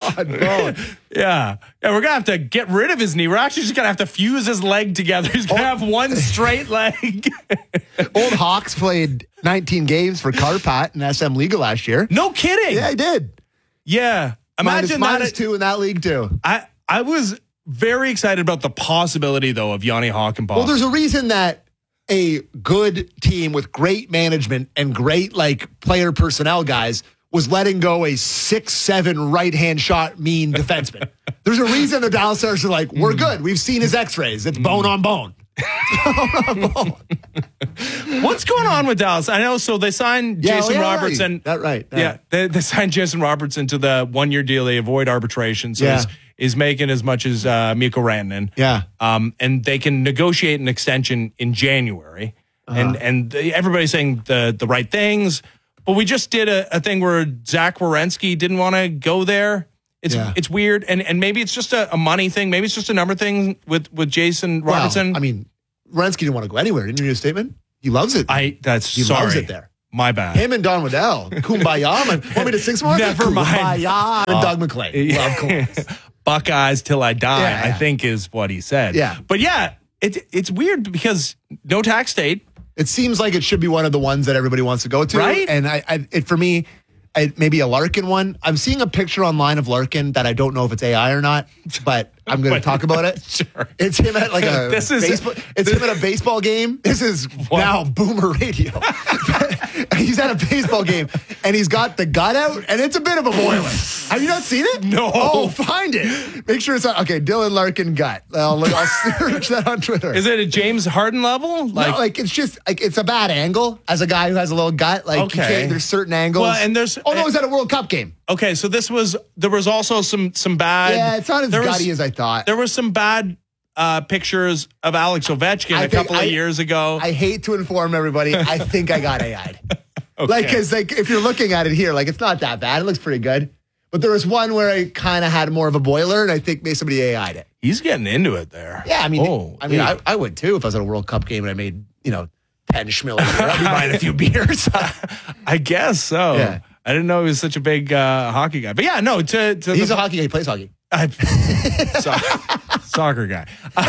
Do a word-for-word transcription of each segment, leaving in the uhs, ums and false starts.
on bone. Yeah. Yeah, we're going to have to get rid of his knee. We're actually just going to have to fuse his leg together. He's going to have one straight leg. Old Hawks played nineteen games for Karpat in S M Liga last year. No kidding. Yeah, he did. Yeah. Imagine minus, that. minus two in that league, too. I, I was very excited about the possibility, though, of Yanni Hockenbach. Well, there's a reason that a good team with great management and great like player personnel guys was letting go a six seven right-hand shot mean defenseman. There's a reason the Dallas Stars are like, we're good. We've seen his x-rays. It's bone on bone. bone on bone. What's going on with Dallas? I know, so they signed Yeah, Jason oh, yeah, Robertson. Right. That right. That Yeah, right. they, they signed Jason Robertson to the one-year deal. They avoid arbitration, so Yeah. he's, he's making as much as uh, Mikko Rantanen. Yeah. Um, and they can negotiate an extension in January. Uh-huh. And and everybody's saying the, the right things. But we just did a, a thing where Zach Werenski didn't want to go there. It's Yeah. it's weird. And and maybe it's just a, a money thing. Maybe it's just a number thing with, with Jason Robertson. Well, I mean, Werenski didn't want to go anywhere. Didn't you read a statement? He loves it. I that's he sorry. loves it there. My bad. Him and Don Waddell. Kumbaya. Want me to sing some more? Never mind. Kumbaya. And Doug McClain. Love Columbus. Buckeyes till I die, Yeah, yeah. I think is what he said. Yeah. But yeah, it, it's weird because no tax state. It seems like it should be one of the ones that everybody wants to go to. Right? And I, I it, for me, I, maybe a Larkin one. I'm seeing a picture online of Larkin that I don't know if it's A I or not, but I'm going to talk about it. Sure. It's him at like a This is- baseball. It's him at a baseball game. This is now Boomer Radio. He's at a baseball game and he's got the gut out, and it's a bit of a boiler. Have you not seen it? No. Oh, find it. Make sure it's on. Okay, Dylan Larkin gut. I'll, look, I'll search that on Twitter. Is it a James Harden level? Like, no, like it's just like it's a bad angle as a guy who has a little gut. Like you Okay. can't, there's certain angles. Well, and there's- oh no, it was at a World Cup game. Okay, so this was there was also some some bad. Yeah, it's not as there was- gutty as I thought. There were some bad uh, pictures of Alex Ovechkin I a think couple I- of years ago. I hate to inform everybody. I think I got A I'd. Okay. Like, because like if you're looking at it here, like it's not that bad. It looks pretty good. But there was one where I kind of had more of a boiler, and I think maybe somebody A I'd it. He's getting into it there. Yeah, I mean, Oh, I mean, yeah. I, I would too if I was at a World Cup game and I made you know ten schmil a year. I'd be buying a few beers. I guess so. Yeah. I didn't know he was such a big uh, hockey guy. But yeah, no, to, to He's the, a hockey guy. He plays hockey. I, so- soccer guy.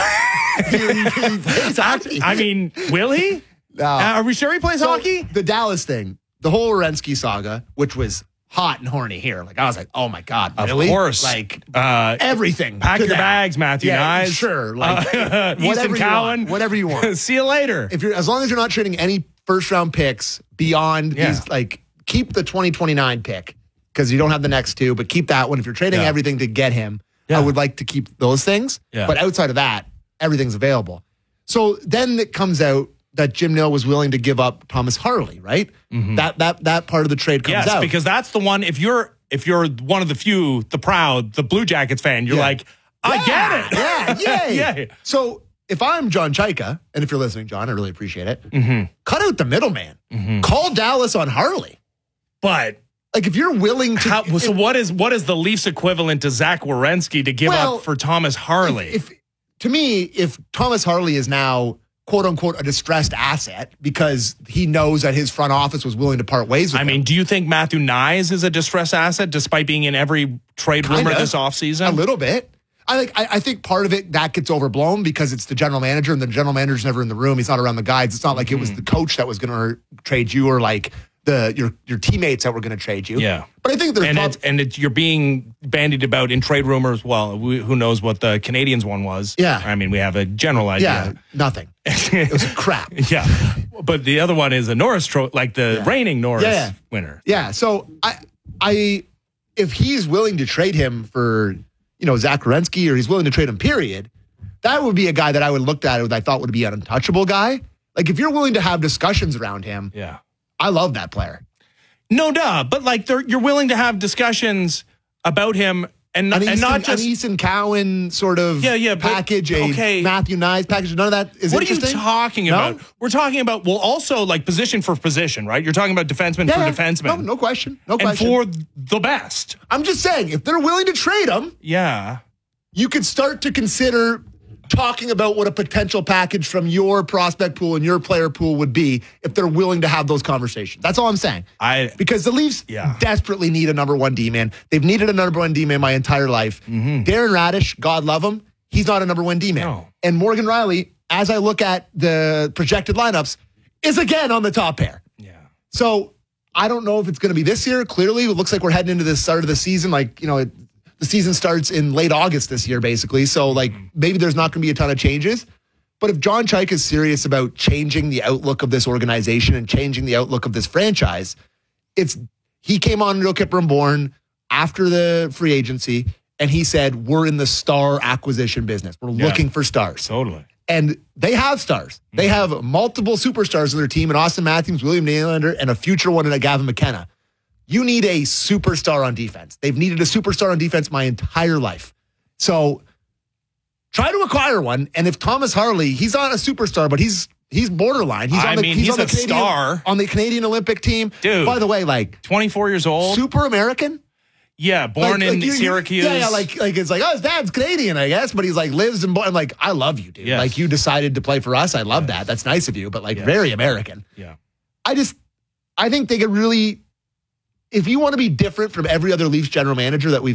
he, he plays hockey. I mean, will he? No. Uh, are we sure he plays So, hockey? The Dallas thing, the whole Werenski saga, which was hot and horny here. Like I was like, oh my god, Of really? course. Like Uh, everything. pack to your that. bags, Matthew Yeah, Nyes. sure. Like Uh, Easton whatever you Cowan. want. Whatever you want. See you later. If you're as long as you're not trading any first round picks beyond Yeah. these, like keep the twenty twenty-nine pick because you don't have the next two, but keep that one. If you're trading Yeah. everything to get him, Yeah. I would like to keep those things. Yeah. But outside of that, everything's available. So then it comes out that Jim Nill was willing to give up Thomas Harley, right? That that that part of the trade comes yes, out. because that's the one. If you're if you're one of the few, the proud, the Blue Jackets fan, you're Yeah. like, I Yeah, get it. Yeah, yay. Yeah. So if I'm John Chaika, and if you're listening, John, I really appreciate it. Mm-hmm. Cut out the middleman. Call Dallas on Harley. But Like if you're willing to. how, so if- what is what is the Leafs equivalent to Zach Werenski to give Well, up for Thomas Harley? If, if to me, if Thomas Harley is now quote unquote a distressed asset because he knows that his front office was willing to part ways with I him. mean, do you think Matthew Nyes is a distressed asset despite being in every trade rumor Kinda. this offseason? A little bit. I think I, I think part of it that gets overblown because it's the general manager and the general manager's never in the room. He's not around the guides. It's not like it was the coach that was going to trade you or like the your your teammates that were going to trade you. Yeah. But I think there's And prob- it's, and it's, you're being bandied about in trade rumors. Well, we, who knows what the Canadians one was? Yeah. I mean, we have a general yeah, idea. nothing. It was crap. Yeah. But the other one is a Norris trophy, like the Yeah. reigning Norris Yeah, yeah. winner. Yeah. So I I if he's willing to trade him for, you know, Zach Werenski or he's willing to trade him, period, that would be a guy that I would look at that I thought would be an untouchable guy. Like if you're willing to have discussions around him, Yeah. I love that player. No, duh. But like, they're- you're willing to have discussions about him and, An and Easton, not just. an Easton Cowan sort of Yeah, yeah, but- package, a okay. Matthew Nyes package. None of that is What are you interesting. talking No? about? We're talking about, well, also like position for position, right? You're talking about defenseman Yeah, for defenseman. No, no question. No and question. for the best. I'm just saying, if they're willing to trade him, Yeah. you could start to consider talking about what a potential package from your prospect pool and your player pool would be if they're willing to have those conversations. That's all I'm saying. I Because the Leafs yeah. desperately need a number one D-man. They've needed a number one D-man my entire life. Mm-hmm. Darren Radish, God love him, he's not a number one D-man. No. And Morgan Riley, as I look at the projected lineups, is again on the top pair. Yeah. So I don't know if it's going to be this year. Clearly, it looks like we're heading into the start of the season. Like, you know, it, the season starts in late August this year, basically. So, like, maybe there's not going to be a ton of changes. But if John Chaik is serious about changing the outlook of this organization and changing the outlook of this franchise, it's he came on Real Kipper and Born after the free agency, and he said, we're in the star acquisition business. We're Yeah. looking for stars. Totally. And they have stars. They have multiple superstars on their team, and Austin Matthews, William Nylander, and a future one in a Gavin McKenna. You need a superstar on defense. They've needed a superstar on defense my entire life. So try to acquire one. And if Thomas Harley, he's not a superstar, but he's he's borderline. He's I on the, mean, he's, he's on the a Canadian, star. on the Canadian Olympic team. Dude. By the way, like twenty-four years old. super American. Yeah, born Like- in like you- you- Syracuse. Yeah, yeah, like like it's like, oh, his dad's Canadian, I guess, but he's like lives in. I'm like, I love you, dude. Yes. Like you decided to play for us. I love Yes. that. That's nice of you, but like Yes. very American. Yeah. I just, I think they could really, if you want to be different from every other Leafs general manager that we've